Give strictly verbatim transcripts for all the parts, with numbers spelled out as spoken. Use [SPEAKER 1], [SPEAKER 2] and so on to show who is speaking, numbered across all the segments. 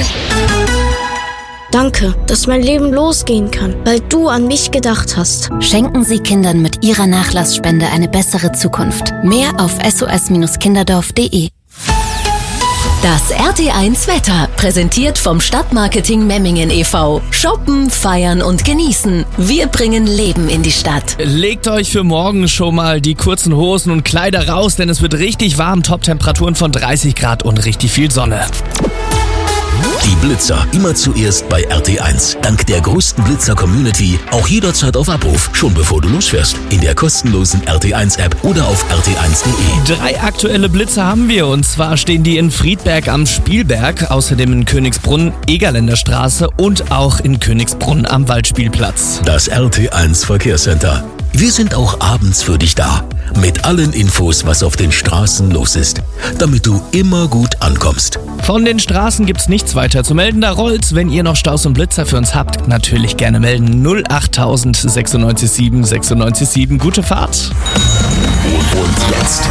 [SPEAKER 1] Danke, dass mein Leben losgehen kann, weil du an mich gedacht hast.
[SPEAKER 2] Schenken Sie Kindern mit Ihrer Nachlassspende eine bessere Zukunft. Mehr auf s o s kinderdorf punkt d e.
[SPEAKER 3] Das R T eins Wetter, präsentiert vom Stadtmarketing Memmingen e V Shoppen, feiern und genießen. Wir bringen Leben in die Stadt.
[SPEAKER 4] Legt euch für morgen schon mal die kurzen Hosen und Kleider raus, denn es wird richtig warm. Top-Temperaturen von dreißig Grad und richtig viel Sonne.
[SPEAKER 5] Die Blitzer immer zuerst bei R T eins. Dank der größten Blitzer-Community auch jederzeit auf Abruf, schon bevor du losfährst. In der kostenlosen R T eins App oder auf r t eins punkt d e.
[SPEAKER 4] Drei aktuelle Blitze haben wir, und zwar stehen die in Friedberg am Spielberg, außerdem in Königsbrunn, Egerländer Straße und auch in Königsbrunn am Waldspielplatz.
[SPEAKER 5] Das R T eins Verkehrscenter. Wir sind auch abends für dich da. Mit allen Infos, was auf den Straßen los ist. Damit du immer gut ankommst.
[SPEAKER 4] Von den Straßen gibt's nichts weiter zu melden. Da rollt's. Wenn ihr noch Staus und Blitzer für uns habt, natürlich gerne melden. null acht null null neun sechs sieben sechs neun sieben. Gute Fahrt.
[SPEAKER 5] Und jetzt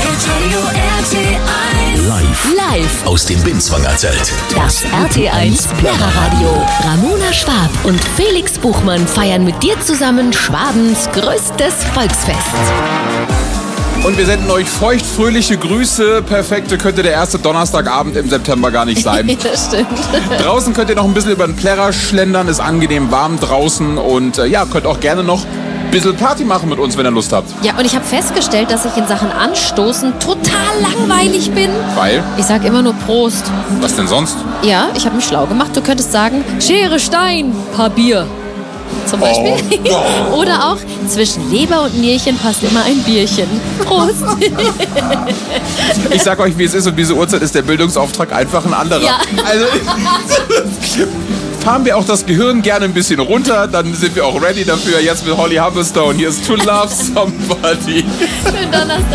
[SPEAKER 5] live,
[SPEAKER 3] Live
[SPEAKER 5] aus dem Binswanger Zelt.
[SPEAKER 3] das R T eins Plärreradio. Ramona Schwab und Felix Buchmann feiern mit dir zusammen Schwabens größtes Volksfest.
[SPEAKER 6] Und wir senden euch feuchtfröhliche Grüße. Perfekte könnte der erste Donnerstagabend im September gar nicht sein.
[SPEAKER 7] Das stimmt.
[SPEAKER 6] Draußen könnt ihr noch ein bisschen über den Plärrer schlendern. Ist angenehm warm draußen. Und äh, ja, könnt auch gerne noch ein bisschen Party machen mit uns, wenn ihr Lust habt.
[SPEAKER 7] Ja, und ich habe festgestellt, dass ich in Sachen Anstoßen total langweilig bin.
[SPEAKER 6] Weil?
[SPEAKER 7] Ich sag immer nur Prost.
[SPEAKER 6] Was denn sonst?
[SPEAKER 7] Ja, ich habe mich schlau gemacht. Du könntest sagen, Schere, Stein, paar Bier. Zum Beispiel.
[SPEAKER 6] Oh.
[SPEAKER 7] Oder auch, zwischen Leber und Nierchen passt immer ein Bierchen. Prost.
[SPEAKER 6] Ich sag euch, wie es ist, und diese Uhrzeit ist der Bildungsauftrag einfach ein anderer.
[SPEAKER 7] Ja.
[SPEAKER 6] Also, fahren wir auch das Gehirn gerne ein bisschen runter, dann sind wir auch ready dafür. Jetzt mit Holly Humberstone. Hier ist To Love Somebody.
[SPEAKER 7] Schönen Donnerstag.